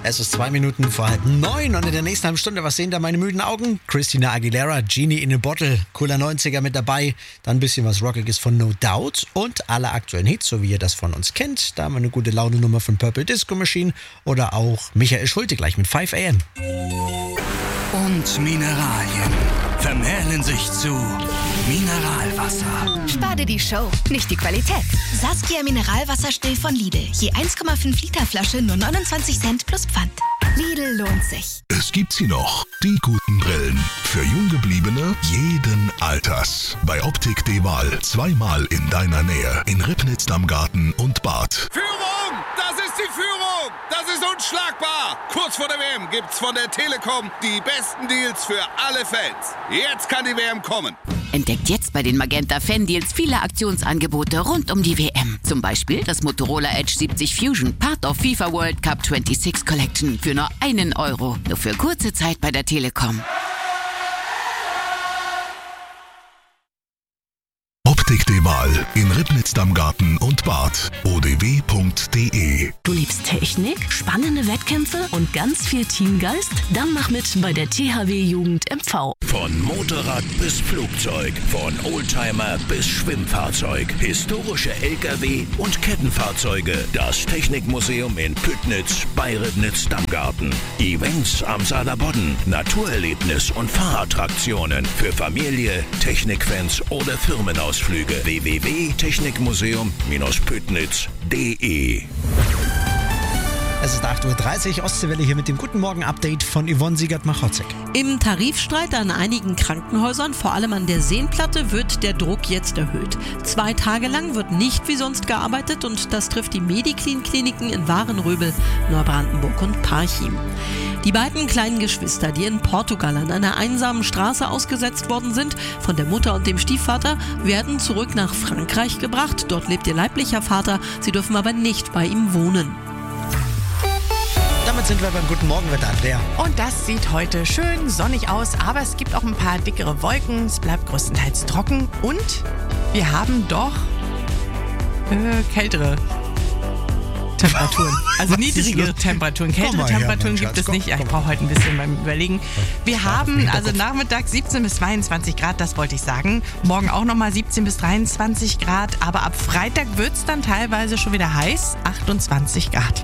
Es ist 2 Minuten vor 8:30 und in der nächsten halben Stunde, was sehen da meine müden Augen? Christina Aguilera, Genie in a Bottle, cooler 90er mit dabei, dann ein bisschen was Rockiges von No Doubt und alle aktuellen Hits, so wie ihr das von uns kennt. Da haben wir eine gute Laune-Nummer von Purple Disco Machine oder auch Michael Schulte gleich mit 5 AM. Und Mineralien vermählen sich zu Mineralwasser. Spar dir die Show, nicht die Qualität. Saskia Mineralwasserstill von Lidl. Je 1,5 Liter Flasche nur 29 Cent plus Pfand. Lidl lohnt sich. Es gibt sie noch, die guten Brillen. Für Junggebliebene jeden Alters. Bei Optik Deval, zweimal in deiner Nähe. In Ribnitz, Damgarten und Bad. Führung! Das ist die Führung! Das ist unschlagbar! Kurz vor der WM gibt's von der Telekom die besten Deals für alle Fans. Jetzt kann die WM kommen. Entdeckt jetzt bei den Magenta Fan-Deals viele Aktionsangebote rund um die WM. Zum Beispiel das Motorola Edge 70 Fusion, Part of FIFA World Cup 26 Collection für nur €1. Nur für kurze Zeit bei der Telekom. Optik Deval in Ribnitz, Damgarten und Bad. odw.de. Du liebst Technik, spannende Wettkämpfe und ganz viel Teamgeist? Dann mach mit bei der THW Jugend MV. Von Motorrad bis Flugzeug, von Oldtimer bis Schwimmfahrzeug, historische LKW und Kettenfahrzeuge. Das Technikmuseum in Püttnitz bei Ribnitz-Damgarten. Events am Saarlandbodden, Naturerlebnis und Fahrattraktionen für Familie, Technikfans oder Firmenausflüge. www.technikmuseum-püttnitz.de. Es ist 8:30 Uhr, Ostseewelle hier mit dem Guten Morgen-Update von Yvonne Siegert-Machotzek. Im Tarifstreit an einigen Krankenhäusern, vor allem an der Seenplatte, wird der Druck jetzt erhöht. 2 Tage lang wird nicht wie sonst gearbeitet und das trifft die Mediclin-Kliniken in Warenröbel, Neubrandenburg und Parchim. Die beiden kleinen Geschwister, die in Portugal an einer einsamen Straße ausgesetzt worden sind, von der Mutter und dem Stiefvater, werden zurück nach Frankreich gebracht. Dort lebt ihr leiblicher Vater, sie dürfen aber nicht bei ihm wohnen. Damit sind wir beim Guten Morgenwetter, Andrea. Und das sieht heute schön sonnig aus, aber es gibt auch ein paar dickere Wolken. Es bleibt größtenteils trocken und wir haben doch kältere Temperaturen. Also niedrigere Temperaturen. Kältere Temperaturen gibt es nicht. Ja, ich brauche heute ein bisschen beim Überlegen. Wir haben also nachmittags 17 bis 22 Grad, das wollte ich sagen. Morgen auch nochmal 17 bis 23 Grad. Aber ab Freitag wird es dann teilweise schon wieder heiß, 28 Grad.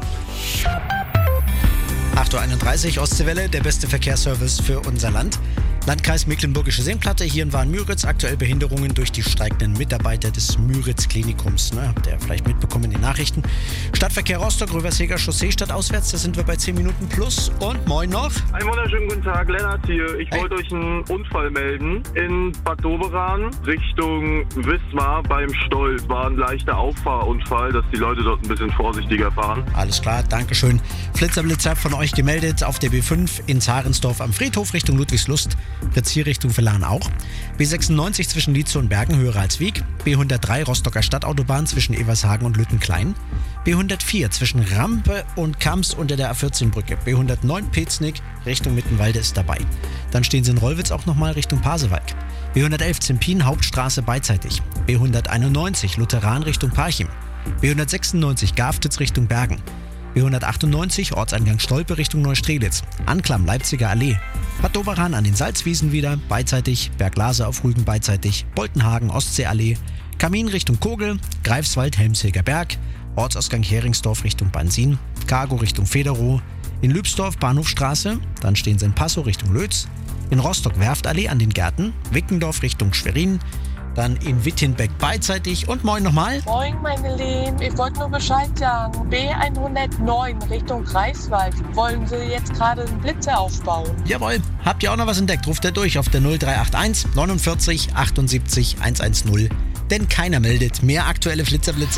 8:31 Uhr, Ostseewelle, der beste Verkehrsservice für unser Land. Landkreis Mecklenburgische Seenplatte, hier in Wahn-Müritz, aktuell Behinderungen durch die streikenden Mitarbeiter des Müritz-Klinikums. Habt ihr vielleicht mitbekommen in den Nachrichten. Stadtverkehr Rostock, Röverseger Chaussee stadtauswärts, da sind wir bei 10 Minuten plus. Und moin noch. Einen wunderschönen guten Tag, Lennart hier. Ich wollte euch einen Unfall melden. In Bad Doberan Richtung Wismar beim Stolz war ein leichter Auffahrunfall, dass die Leute dort ein bisschen vorsichtiger fahren. Alles klar, Dankeschön. Blitzerblitzer von euch gemeldet auf der B5 in Zarensdorf am Friedhof Richtung Ludwigslust. Richtung Verlan auch. B96 zwischen Lietze und Bergen, höher als Wieg. B103 Rostocker Stadtautobahn zwischen Evershagen und Lüttenklein. B104 zwischen Rampe und Kamps unter der A14-Brücke. B109 Petznig Richtung Mittenwalde ist dabei. Dann stehen sie in Rollwitz auch nochmal Richtung Pasewalk. B111 Zempin Hauptstraße beidseitig. B191 Lutheran Richtung Parchim. B196 Gafditz Richtung Bergen. B198 Ortseingang Stolpe Richtung Neustrelitz. Anklam Leipziger Allee. Bad Doberan an den Salzwiesen wieder, beidseitig. Berglase auf Rügen beidseitig. Boltenhagen Ostseeallee. Kamin Richtung Kogel. Greifswald Helmshilger Berg. Ortsausgang Heringsdorf Richtung Bansin. Cargo Richtung Federow. In Lübsdorf Bahnhofstraße. Dann stehen sie in Passow Richtung Lötz. In Rostock Werftallee an den Gärten. Wickendorf Richtung Schwerin. Dann in Wittenbeck beidseitig und moin nochmal. Moin meine Lieben, ich wollte nur Bescheid sagen. B109 Richtung Greifswald. Wollen Sie jetzt gerade einen Blitzer aufbauen? Jawohl, habt ihr auch noch was entdeckt? Ruft er durch auf der 0381 49 78 110. Denn keiner meldet mehr aktuelle Flitzer.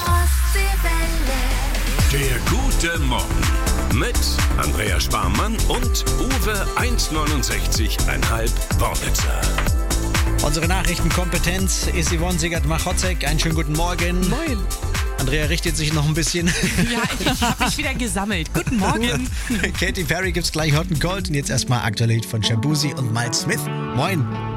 Der gute Morgen mit Andrea Sparmann und Uwe 1,69,5 Wortwitzer. Unsere Nachrichtenkompetenz ist Yvonne Siegert-Machotzek. Einen schönen guten Morgen. Moin. Andrea richtet sich noch ein bisschen. Ja, ich habe mich wieder gesammelt. Guten Morgen. Katy Perry gibt's gleich Hot and Cold. Und jetzt erstmal aktuell von Shabuzi und Miles Smith. Moin.